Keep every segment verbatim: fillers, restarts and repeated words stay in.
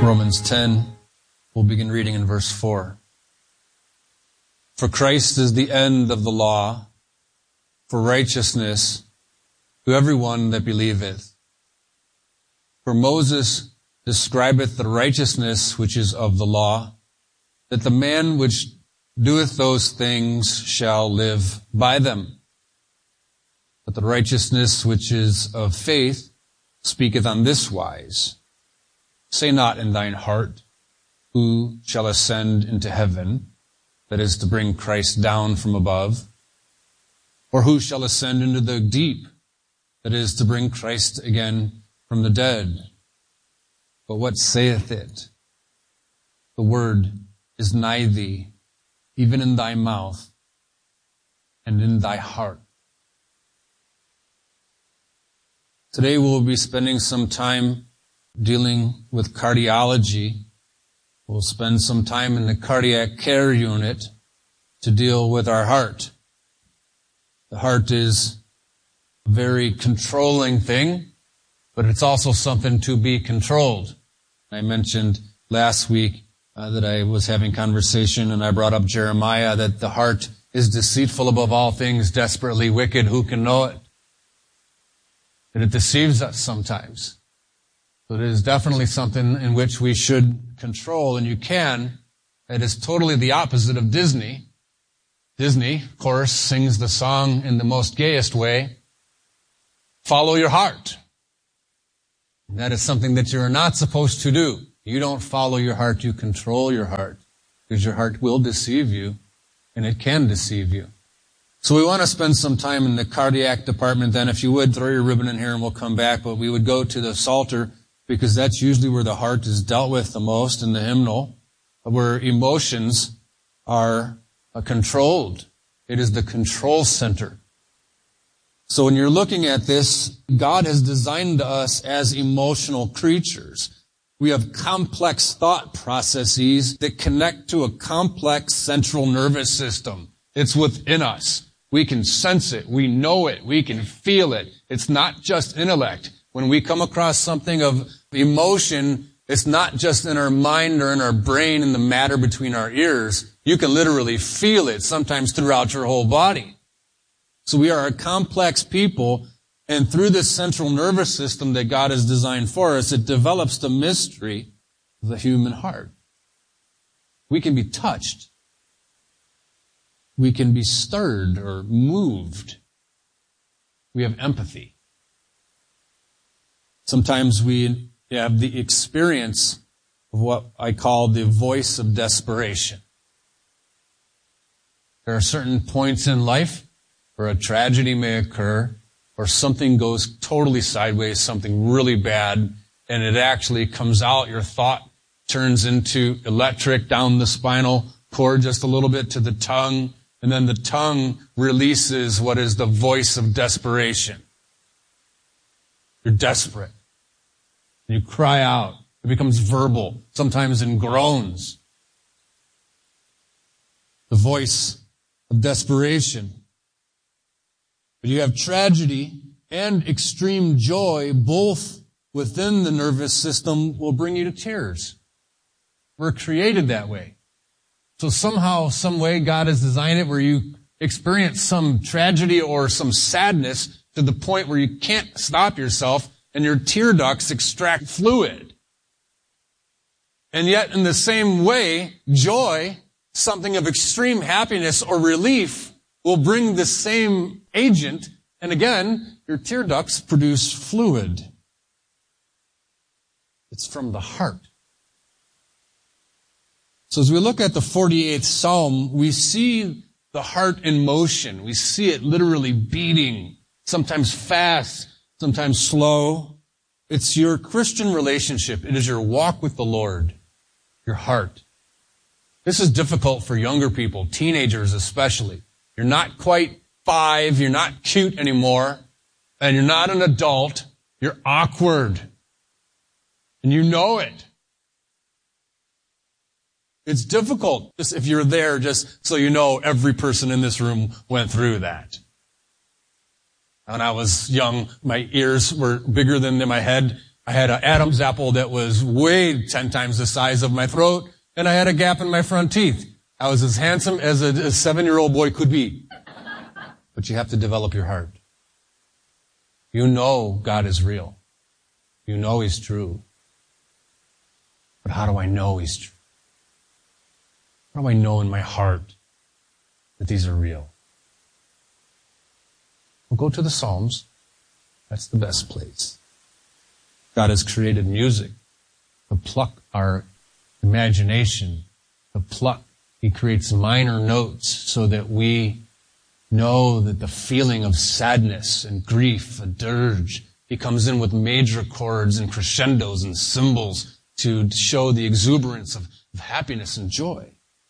Romans ten, we'll begin reading in verse four. For Christ is the end of the law, for righteousness to everyone that believeth. For Moses describeth the righteousness which is of the law, that the man which doeth those things shall live by them. But the righteousness which is of faith speaketh on this wise, say not in thine heart, who shall ascend into heaven, that is to bring Christ down from above, or who shall ascend into the deep, that is to bring Christ again from the dead. But what saith it? The word is nigh thee, even in thy mouth and in thy heart. Today we'll be spending some time dealing with cardiology. We'll spend some time in the cardiac care unit to deal with our heart. The heart is a very controlling thing, but it's also something to be controlled. I mentioned last week uh, that I was having conversation and I brought up Jeremiah, that the heart is deceitful above all things, desperately wicked. Who can know it? And it deceives us sometimes. So it is definitely something in which we should control, and you can. It is totally the opposite of Disney. Disney, of course, sings the song in the most gayest way, follow your heart. And that is something that you're not supposed to do. You don't follow your heart, you control your heart, because your heart will deceive you, and it can deceive you. So we want to spend some time in the cardiac department then. If you would, throw your ribbon in here and we'll come back, but we would go to the Psalter, because that's usually where the heart is dealt with the most in the hymnal, where emotions are controlled. It is the control center. So when you're looking at this, God has designed us as emotional creatures. We have complex thought processes that connect to a complex central nervous system. It's within us. We can sense it. We know it. We can feel it. It's not just intellect. When we come across something of emotion, it's not just in our mind or in our brain in the matter between our ears. You can literally feel it sometimes throughout your whole body. So we are a complex people, and through this central nervous system that God has designed for us, it develops the mystery of the human heart. We can be touched. We can be stirred or moved. We have empathy. Sometimes we have the experience of what I call the voice of desperation. There are certain points in life where a tragedy may occur, or something goes totally sideways, something really bad, and it actually comes out. Your thought turns into electric down the spinal cord just a little bit to the tongue, and then the tongue releases what is the voice of desperation. You're desperate. You cry out. It becomes verbal, sometimes in groans. The voice of desperation. But you have tragedy and extreme joy, both within the nervous system, will bring you to tears. We're created that way. So somehow, some way, God has designed it where you experience some tragedy or some sadness to the point where you can't stop yourself and your tear ducts extract fluid. And yet, in the same way, joy, something of extreme happiness or relief, will bring the same agent, and again, your tear ducts produce fluid. It's from the heart. So as we look at the forty-eighth Psalm, we see the heart in motion. We see it literally beating, sometimes fast, sometimes slow. It's your Christian relationship. It is your walk with the Lord, your heart. This is difficult for younger people, teenagers especially. You're not quite five, you're not cute anymore, and you're not an adult. You're awkward. And you know it. It's difficult. Just if you're there, just so you know, every person in this room went through that. When I was young, my ears were bigger than my head, I had an Adam's apple that was way ten times the size of my throat, and I had a gap in my front teeth. I was as handsome as a, a seven-year-old boy could be. But you have to develop your heart. You know God is real. You know He's true. But how do I know He's true? How do I know in my heart that these are real? We'll go to the Psalms. That's the best place. God has created music to pluck our imagination, to pluck. He creates minor notes so that we know that the feeling of sadness and grief, a dirge, He comes in with major chords and crescendos and cymbals to show the exuberance of, of happiness and joy.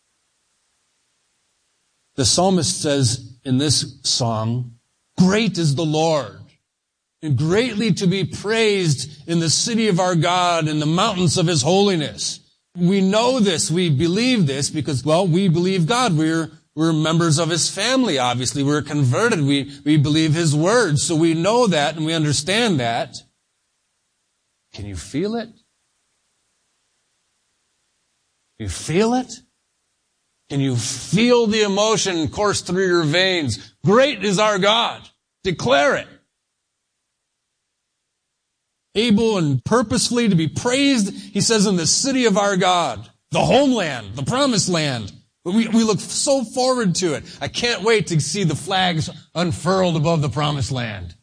The psalmist says in this psalm, "Great is the Lord, and greatly to be praised in the city of our God, in the mountains of His holiness." We know this, we believe this because, well, we believe God. We're, we're members of His family, obviously. We're converted. We, we believe His words. So we know that and we understand that. Can you feel it? You feel it? Can you feel the emotion course through your veins? Great is our God. Declare it. Able and purposefully to be praised, He says, in the city of our God, the homeland, the promised land. We, we look so forward to it. I can't wait to see the flags unfurled above the promised land.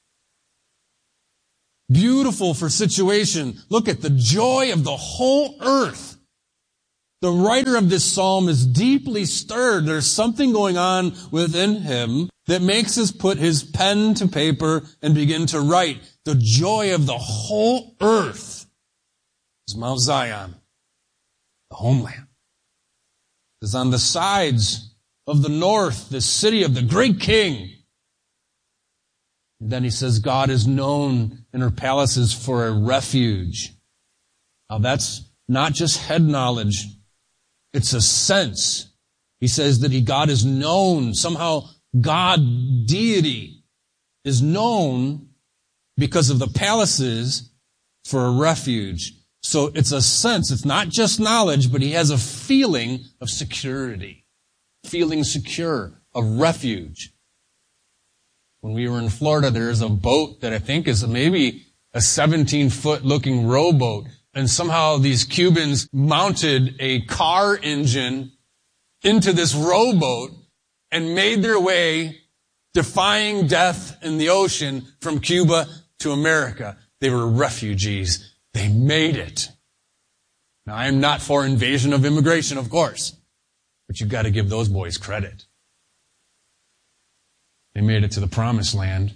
Beautiful for situation. Look at the joy of the whole earth. The writer of this psalm is deeply stirred. There's something going on within him that makes us put his pen to paper and begin to write. The joy of the whole earth is Mount Zion, the homeland. Is on the sides of the north, the city of the great king. And then he says God is known in her palaces for a refuge. Now that's not just head knowledge. It's a sense. He says that he, God is known. Somehow God, deity, is known because of the palaces for a refuge. So it's a sense. It's not just knowledge, but he has a feeling of security. Feeling secure, of refuge. When we were in Florida, there's a boat that I think is maybe a seventeen-foot looking rowboat. And somehow these Cubans mounted a car engine into this rowboat and made their way, defying death in the ocean, from Cuba to America. They were refugees. They made it. Now, I am not for invasion of immigration, of course, but you've got to give those boys credit. They made it to the promised land.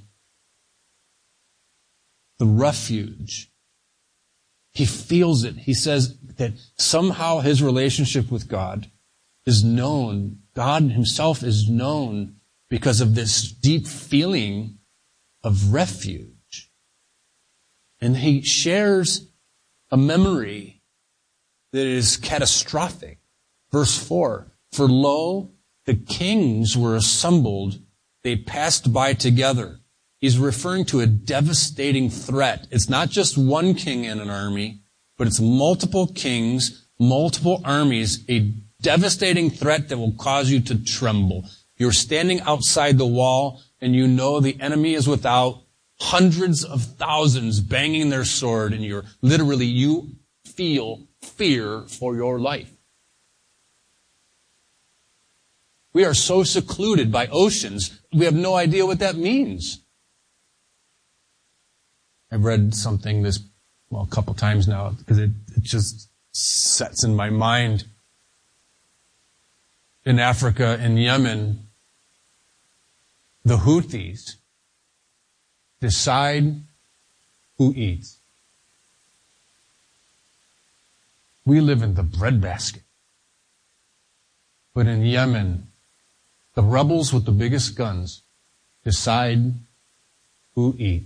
The refuge. He feels it. He says that somehow his relationship with God is known. God himself is known because of this deep feeling of refuge. And he shares a memory that is catastrophic. Verse four, "For lo, the kings were assembled. They passed by together." He's referring to a devastating threat. It's not just one king in an army, but it's multiple kings, multiple armies, a devastating threat that will cause you to tremble. You're standing outside the wall and you know the enemy is without, hundreds of thousands banging their sword, and you're literally, you feel fear for your life. We are so secluded by oceans, we have no idea what that means. I've read something this, well, a couple times now, because it, it just sets in my mind. In Africa, in Yemen, the Houthis decide who eats. We live in the breadbasket. But in Yemen, the rebels with the biggest guns decide who eats.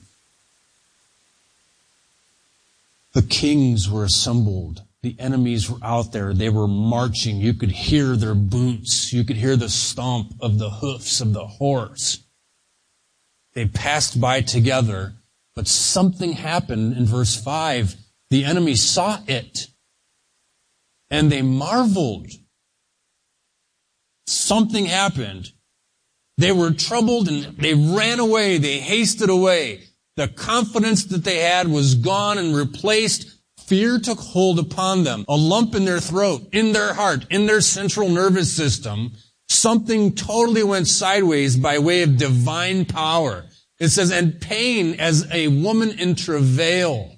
The kings were assembled. The enemies were out there. They were marching. You could hear their boots. You could hear the stomp of the hoofs of the horse. They passed by together. But something happened in verse five. The enemy saw it, and they marveled. Something happened. They were troubled, and they ran away. They hasted away. The confidence that they had was gone and replaced. Fear took hold upon them. A lump in their throat, in their heart, in their central nervous system. Something totally went sideways by way of divine power. It says, and pain as a woman in travail.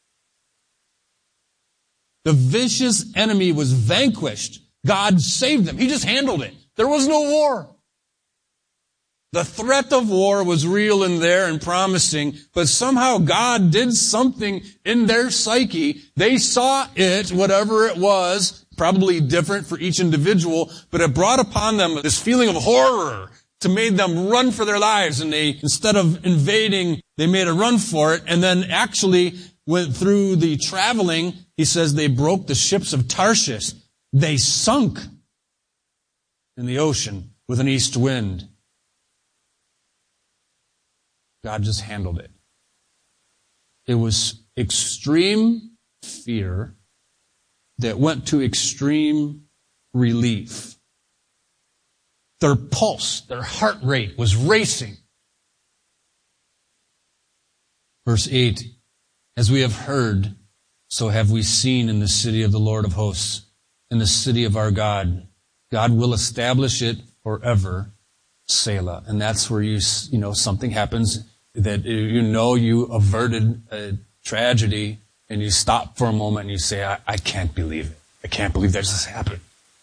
The vicious enemy was vanquished. God saved them. He just handled it. There was no war. The threat of war was real and there and promising, but somehow God did something in their psyche. They saw it, whatever it was, probably different for each individual, but it brought upon them this feeling of horror to make them run for their lives. And they, instead of invading, they made a run for it. And then actually went through the traveling. He says they broke the ships of Tarshish. They sunk in the ocean with an east wind. God just handled it. It was extreme fear that went to extreme relief. Their pulse, their heart rate was racing. Verse eight, as we have heard, so have we seen in the city of the Lord of hosts, in the city of our God. God will establish it forever. Selah. And that's where you, you know, something happens that you know you averted a tragedy and you stop for a moment and you say, I, I can't believe it. I can't believe that just happened.